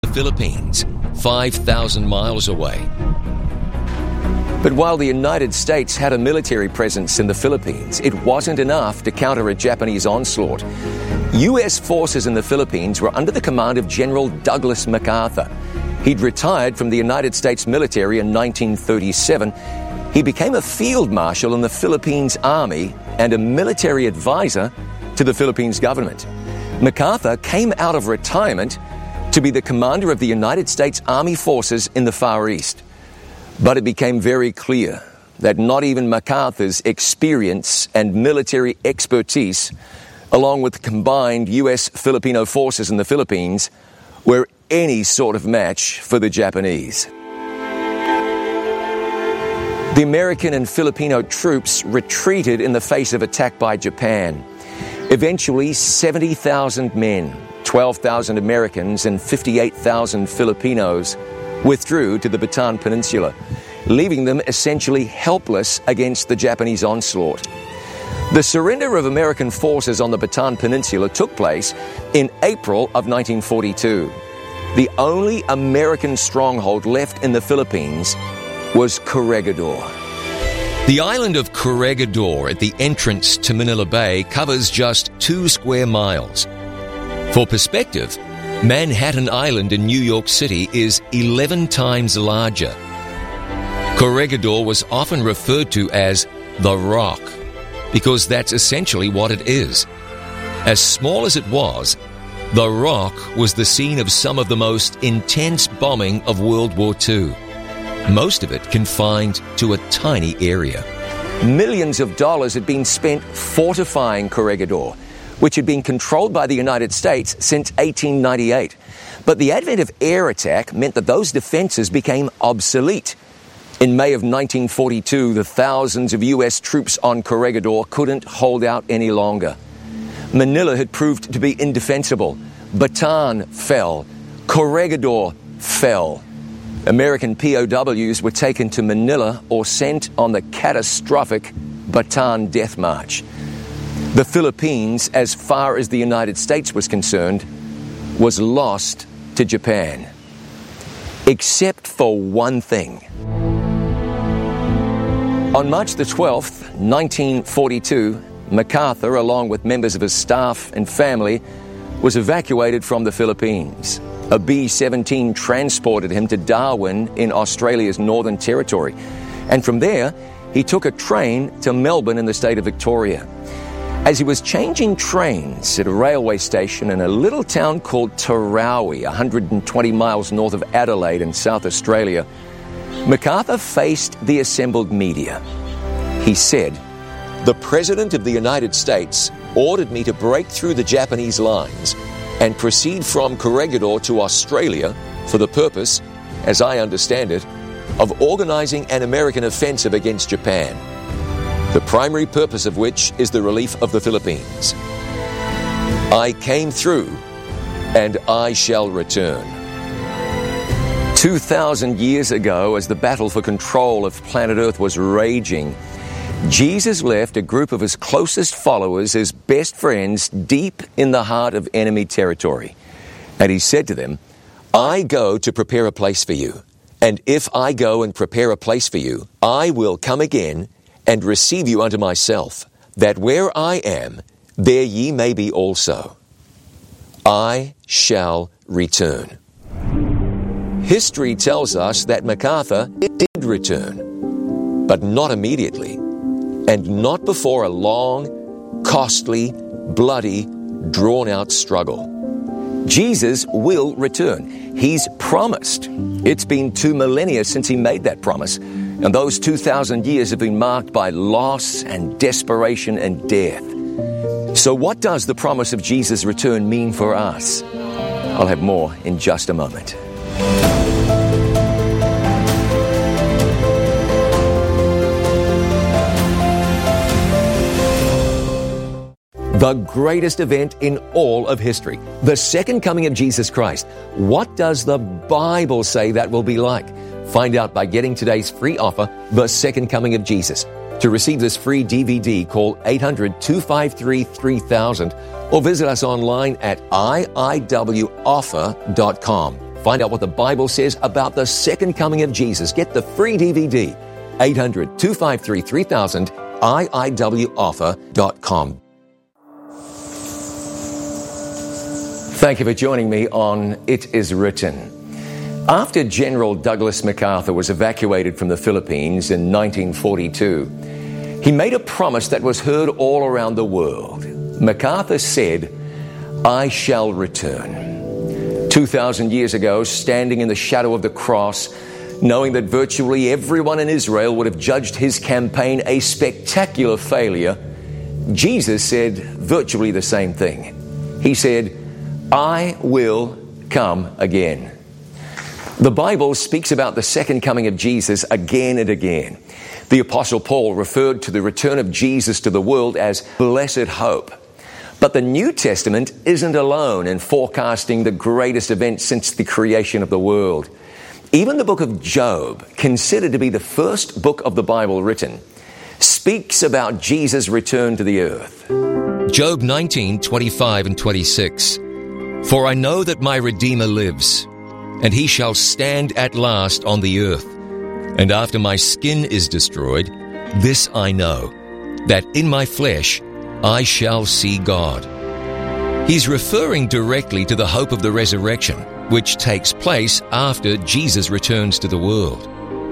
the Philippines, 5,000 miles away. But while the United States had a military presence in the Philippines, it wasn't enough to counter a Japanese onslaught. U.S. forces in the Philippines were under the command of General Douglas MacArthur. He'd retired from the United States military in 1937. He became a field marshal in the Philippines Army and a military advisor to the Philippines government. MacArthur came out of retirement to be the commander of the United States Army forces in the Far East. But it became very clear that not even MacArthur's experience and military expertise, along with the combined U.S.-Filipino forces in the Philippines, were any sort of match for the Japanese. The American and Filipino troops retreated in the face of attack by Japan. Eventually, 70,000 men, 12,000 Americans, and 58,000 Filipinos withdrew to the Bataan Peninsula, leaving them essentially helpless against the Japanese onslaught. The surrender of American forces on the Bataan Peninsula took place in April of 1942. The only American stronghold left in the Philippines was Corregidor. The island of Corregidor at the entrance to Manila Bay covers just 2 square miles. For perspective, Manhattan Island in New York City is 11 times larger. Corregidor was often referred to as the Rock, because that's essentially what it is. As small as it was, the Rock was the scene of some of the most intense bombing of World War II. Most of it confined to a tiny area. Millions of dollars had been spent fortifying Corregidor, which had been controlled by the United States since 1898. But the advent of air attack meant that those defenses became obsolete. In May of 1942, the thousands of U.S. troops on Corregidor couldn't hold out any longer. Manila had proved to be indefensible. Bataan fell. Corregidor fell. American POWs were taken to Manila or sent on the catastrophic Bataan Death March. The Philippines, as far as the United States was concerned, was lost to Japan. Except for one thing. On March the 12th, 1942, MacArthur, along with members of his staff and family, was evacuated from the Philippines. A B-17 transported him to Darwin in Australia's Northern Territory. And from there, he took a train to Melbourne in the state of Victoria. As he was changing trains at a railway station in a little town called Tarawi, 120 miles north of Adelaide in South Australia, MacArthur faced the assembled media. He said, "The President of the United States ordered me to break through the Japanese lines and proceed from Corregidor to Australia for the purpose, as I understand it, of organizing an American offensive against Japan, the primary purpose of which is the relief of the Philippines. I came through, and I shall return." 2,000 years ago, as the battle for control of planet Earth was raging, Jesus left a group of his closest followers as best friends deep in the heart of enemy territory. And he said to them, "I go to prepare a place for you. And if I go and prepare a place for you, I will come again and receive you unto myself, that where I am, there ye may be also. I shall return." History tells us that MacArthur did return, but not immediately, and not before a long, costly, bloody, drawn-out struggle. Jesus will return. He's promised. It's been 2 millennia since he made that promise, and those 2,000 years have been marked by loss and desperation and death. So what does the promise of Jesus' return mean for us? I'll have more in just a moment. The greatest event in all of history, the second coming of Jesus Christ. What does the Bible say that will be like? Find out by getting today's free offer, The Second Coming of Jesus. To receive this free DVD, call 800-253-3000 or visit us online at iiwoffer.com. Find out what the Bible says about the second coming of Jesus. Get the free DVD. 800-253-3000, iiwoffer.com. Thank you for joining me on It Is Written. After General Douglas MacArthur was evacuated from the Philippines in 1942, he made a promise that was heard all around the world. MacArthur said, "I shall return." 2,000 years ago, standing in the shadow of the cross, knowing that virtually everyone in Israel would have judged his campaign a spectacular failure, Jesus said virtually the same thing. He said, "I will come again." The Bible speaks about the second coming of Jesus again and again. The Apostle Paul referred to the return of Jesus to the world as blessed hope. But the New Testament isn't alone in forecasting the greatest event since the creation of the world. Even the book of Job, considered to be the first book of the Bible written, speaks about Jesus' return to the earth. Job 19:25 and 26. For I know that my Redeemer lives, and he shall stand at last on the earth. And after my skin is destroyed, this I know, that in my flesh I shall see God. He's referring directly to the hope of the resurrection, which takes place after Jesus returns to the world.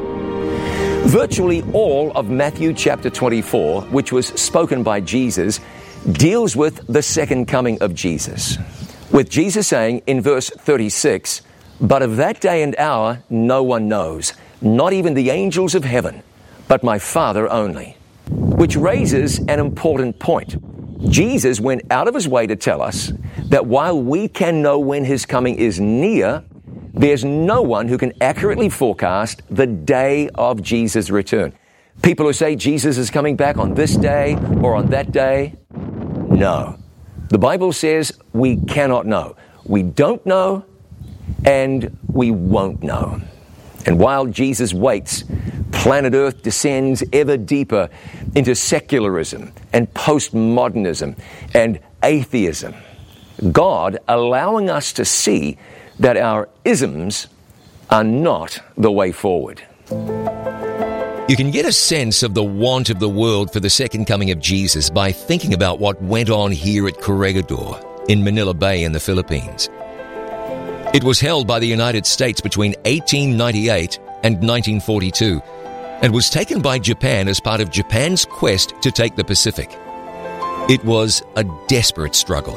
Virtually all of Matthew chapter 24, which was spoken by Jesus, deals with the second coming of Jesus. With Jesus saying in verse 36, "But of that day and hour no one knows, not even the angels of heaven, but my Father only." Which raises an important point. Jesus went out of his way to tell us that while we can know when his coming is near, there's no one who can accurately forecast the day of Jesus' return. People who say Jesus is coming back on this day or on that day, no. The Bible says we cannot know. We don't know, and we won't know. And while Jesus waits, planet Earth descends ever deeper into secularism and postmodernism and atheism. God allowing us to see that our isms are not the way forward. You can get a sense of the want of the world for the second coming of Jesus by thinking about what went on here at Corregidor in Manila Bay in the Philippines. It was held by the United States between 1898 and 1942 and was taken by Japan as part of Japan's quest to take the Pacific. It was a desperate struggle.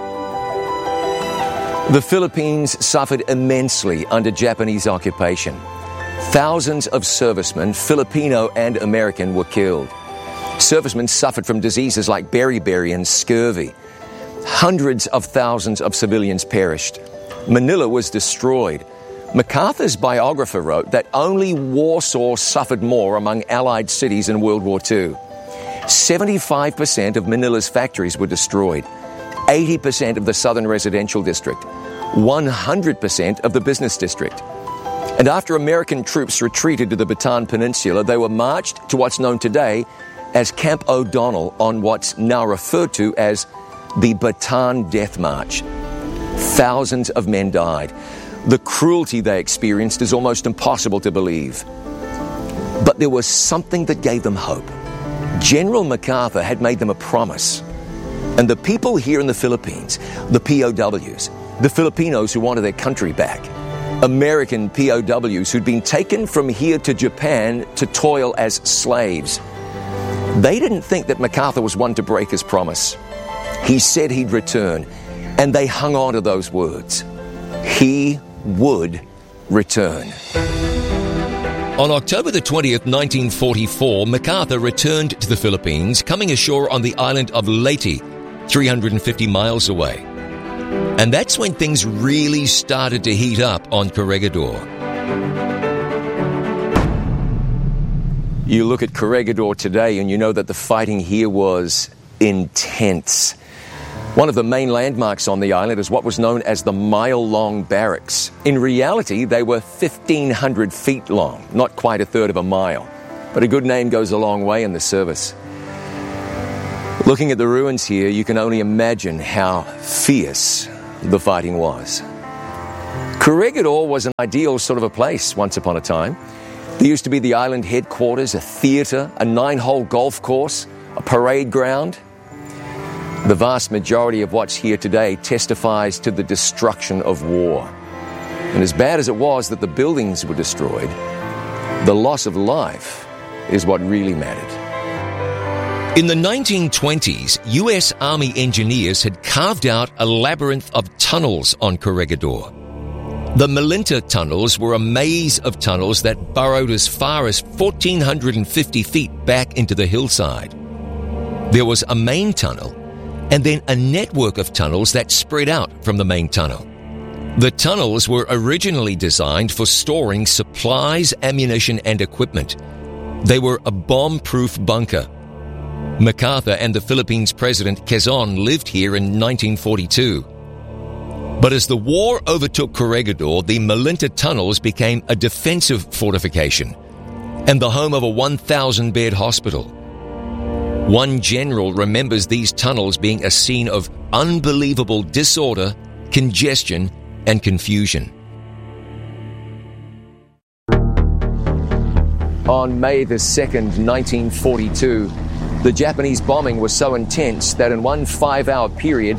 The Philippines suffered immensely under Japanese occupation. Thousands of servicemen, Filipino and American, were killed. Servicemen suffered from diseases like beriberi and scurvy. Hundreds of thousands of civilians perished. Manila was destroyed. MacArthur's biographer wrote that only Warsaw suffered more among Allied cities in World War II. 75% of Manila's factories were destroyed, 80% of the southern residential district, 100% of the business district. And after American troops retreated to the Bataan Peninsula, they were marched to what's known today as Camp O'Donnell on what's now referred to as the Bataan Death March. Thousands of men died. The cruelty they experienced is almost impossible to believe. But there was something that gave them hope. General MacArthur had made them a promise. And the people here in the Philippines, the POWs, the Filipinos who wanted their country back, American POWs who'd been taken from here to Japan to toil as slaves, they didn't think that MacArthur was one to break his promise. He said he'd return, and they hung on to those words. He would return. On October the 20th, 1944, MacArthur returned to the Philippines, coming ashore on the island of Leyte, 350 miles away. And that's when things really started to heat up on Corregidor. You look at Corregidor today and you know that the fighting here was intense. One of the main landmarks on the island is what was known as the mile-long barracks. In reality, they were 1,500 feet long, not quite a third of a mile. But a good name goes a long way in the service. Looking at the ruins here, you can only imagine how fierce the fighting was. Corregidor was an ideal sort of a place once upon a time. There used to be the island headquarters, a theatre, a 9-hole golf course, a parade ground. The vast majority of what's here today testifies to the destruction of war. And as bad as it was that the buildings were destroyed, the loss of life is what really mattered. In the 1920s, U.S. Army engineers had carved out a labyrinth of tunnels on Corregidor. The Malinta tunnels were a maze of tunnels that burrowed as far as 1,450 feet back into the hillside. There was a main tunnel and then a network of tunnels that spread out from the main tunnel. The tunnels were originally designed for storing supplies, ammunition, and equipment. They were a bomb-proof bunker. MacArthur and the Philippines President Quezon lived here in 1942. But as the war overtook Corregidor, the Malinta tunnels became a defensive fortification and the home of a 1,000-bed hospital. One general remembers these tunnels being a scene of unbelievable disorder, congestion, and confusion. On May the 2nd, 1942, the Japanese bombing was so intense that in one 5-hour period,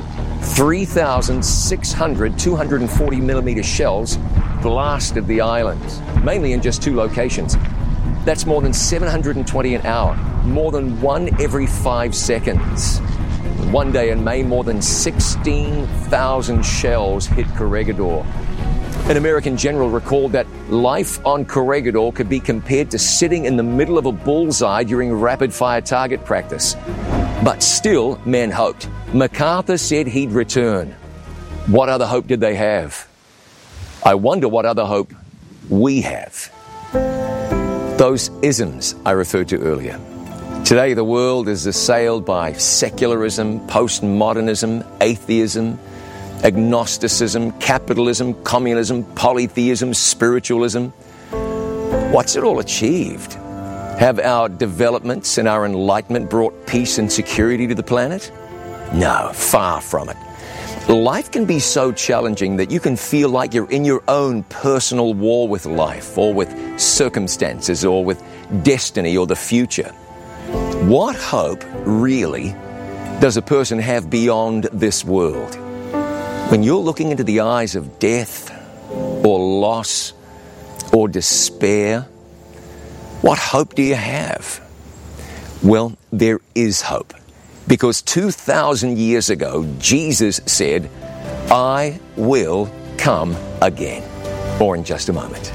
3,600 240mm shells blasted the island, mainly in just 2 locations. That's more than 720 an hour, more than 1 every 5 seconds. One day in May, more than 16,000 shells hit Corregidor. An American general recalled that life on Corregidor could be compared to sitting in the middle of a bullseye during rapid-fire target practice. But still, men hoped. MacArthur said he'd return. What other hope did they have? I wonder what other hope we have. Those isms I referred to earlier. Today, the world is assailed by secularism, postmodernism, atheism, agnosticism, capitalism, communism, polytheism, spiritualism. What's it all achieved? Have our developments and our enlightenment brought peace and security to the planet? No, far from it. Life can be so challenging that you can feel like you're in your own personal war with life, or with circumstances, or with destiny, or the future. What hope, really, does a person have beyond this world? When you're looking into the eyes of death, or loss, or despair, what hope do you have? Well, there is hope. Because 2,000 years ago, Jesus said, "I will come again." More in just a moment.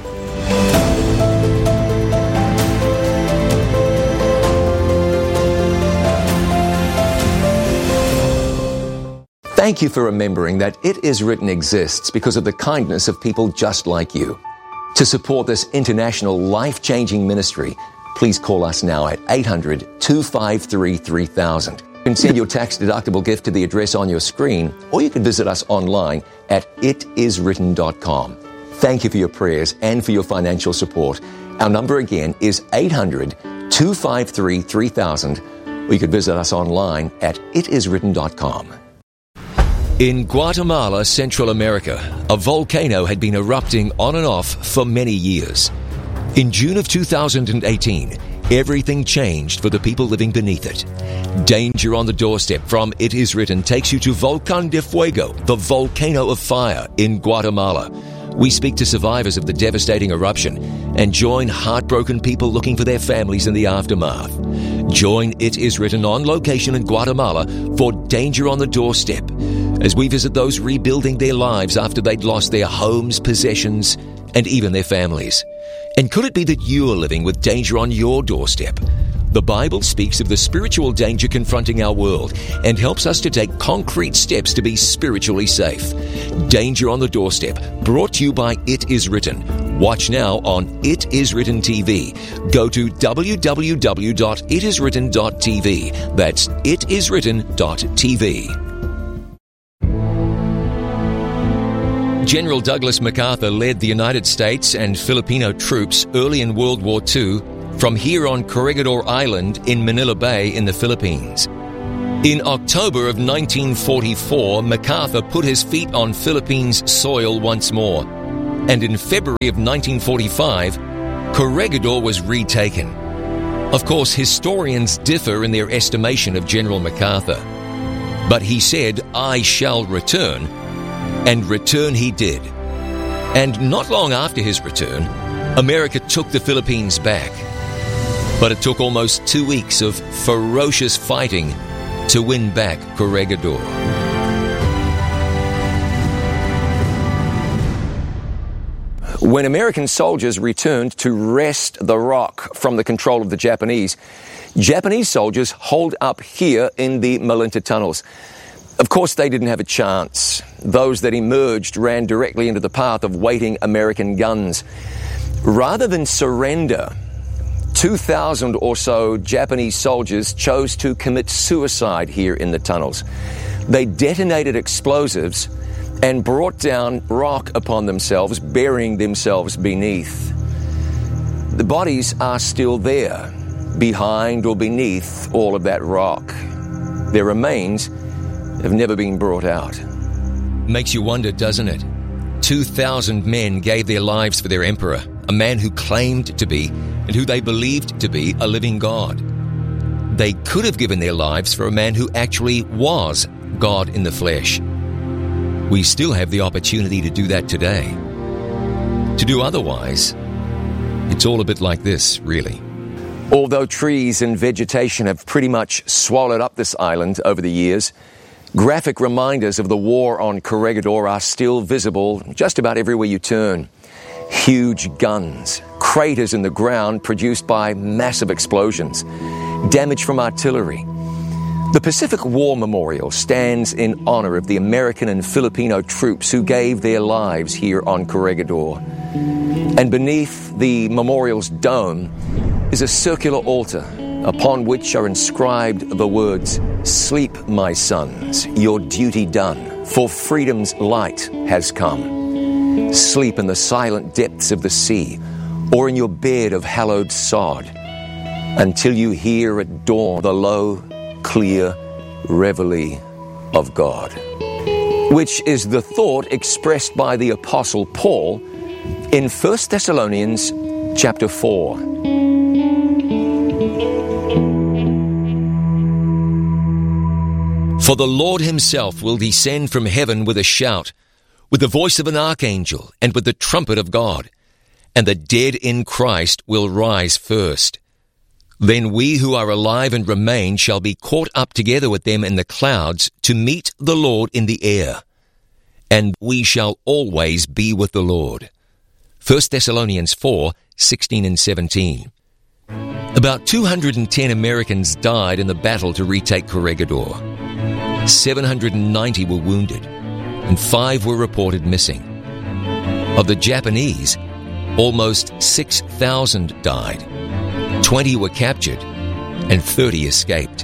Thank you for remembering that It Is Written exists because of the kindness of people just like you. To support this international life-changing ministry, please call us now at 800-253-3000. You can send your tax-deductible gift to the address on your screen, or you can visit us online at itiswritten.com. Thank you for your prayers and for your financial support. Our number again is 800-253-3000, or you can visit us online at itiswritten.com. In Guatemala, Central America, a volcano had been erupting on and off for many years. In June of 2018, everything changed for the people living beneath it. Danger on the Doorstep from It Is Written takes you to Volcán de Fuego, the volcano of fire in Guatemala. We speak to survivors of the devastating eruption and join heartbroken people looking for their families in the aftermath. Join It Is Written on location in Guatemala for Danger on the Doorstep, as we visit those rebuilding their lives after they'd lost their homes, possessions, and even their families. And could it be that you are living with danger on your doorstep? The Bible speaks of the spiritual danger confronting our world and helps us to take concrete steps to be spiritually safe. Danger on the Doorstep, brought to you by It Is Written. Watch now on It Is Written TV. Go to www.itiswritten.tv. That's itiswritten.tv. General Douglas MacArthur led the United States and Filipino troops early in World War II from here on Corregidor Island in Manila Bay in the Philippines. In October of 1944, MacArthur put his feet on Philippines soil once more, and in February of 1945, Corregidor was retaken. Of course, historians differ in their estimation of General MacArthur, but he said, "I shall return," and return he did. And not long after his return, America took the Philippines back. But it took almost 2 weeks of ferocious fighting to win back Corregidor. When American soldiers returned to wrest the rock from the control of the Japanese soldiers holed up here in the Malinta tunnels. Of course, they didn't have a chance. Those that emerged ran directly into the path of waiting American guns. Rather than surrender, 2,000 or so Japanese soldiers chose to commit suicide here in the tunnels. They detonated explosives and brought down rock upon themselves, burying themselves beneath. The bodies are still there, behind or beneath all of that rock. Their remains have never been brought out. Makes you wonder, doesn't it? 2,000 men gave their lives for their emperor, a man who claimed to be, and who they believed to be, a living God. They could have given their lives for a man who actually was God in the flesh. We still have the opportunity to do that today. To do otherwise, it's all a bit like this, really. Although trees and vegetation have pretty much swallowed up this island over the years, graphic reminders of the war on Corregidor are still visible just about everywhere you turn. Huge guns, craters in the ground produced by massive explosions, damage from artillery. The Pacific War Memorial stands in honor of the American and Filipino troops who gave their lives here on Corregidor. And beneath the memorial's dome is a circular altar upon which are inscribed the words, "Sleep, my sons, your duty done, for freedom's light has come. Sleep in the silent depths of the sea, or in your bed of hallowed sod, until you hear at dawn the low, clear reveille of God," which is the thought expressed by the Apostle Paul in 1 Thessalonians chapter 4. For the Lord himself will descend from heaven with a shout, with the voice of an archangel, and with the trumpet of God, and the dead in Christ will rise first. Then we who are alive and remain shall be caught up together with them in the clouds to meet the Lord in the air, and we shall always be with the Lord. 1 Thessalonians 4, 16 and 17. About 210 Americans died in the battle to retake Corregidor. 790 were wounded, and 5 were reported missing. Of the Japanese, almost 6,000 died. 20 were captured, and 30 escaped.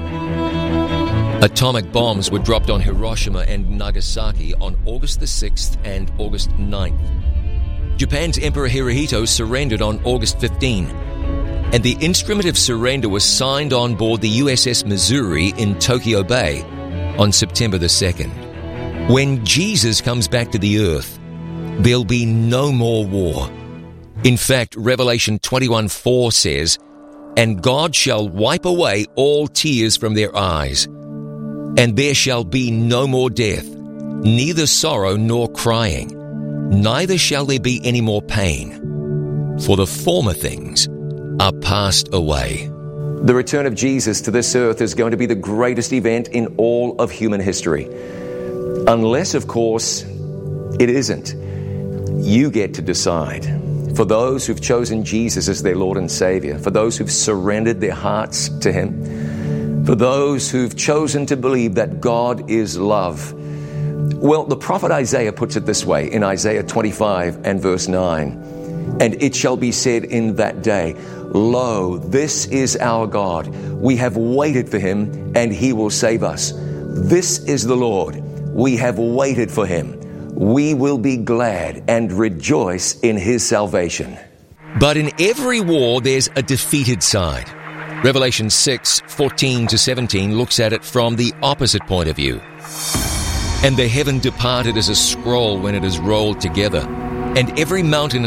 Atomic bombs were dropped on Hiroshima and Nagasaki on August the 6th and August 9th. Japan's Emperor Hirohito surrendered on August 15, and the instrument of surrender was signed on board the USS Missouri in Tokyo Bay on September the 2nd. When Jesus comes back to the earth, there'll be no more war. In fact, Revelation 21:4 says, "And God shall wipe away all tears from their eyes, and there shall be no more death, neither sorrow nor crying, neither shall there be any more pain, for the former things are passed away." The return of Jesus to this earth is going to be the greatest event in all of human history. Unless, of course, it isn't. You get to decide. For those who've chosen Jesus as their Lord and Savior, for those who've surrendered their hearts to Him, for those who've chosen to believe that God is love. Well, the prophet Isaiah puts it this way in Isaiah 25 and verse 9. "And it shall be said in that day, Lo, this is our God. We have waited for Him, and He will save us. This is the Lord. We have waited for Him. We will be glad and rejoice in His salvation." But in every war, there's a defeated side. Revelation 6:14-17 looks at it from the opposite point of view. And the heaven departed as a scroll when it is rolled together, and every mountain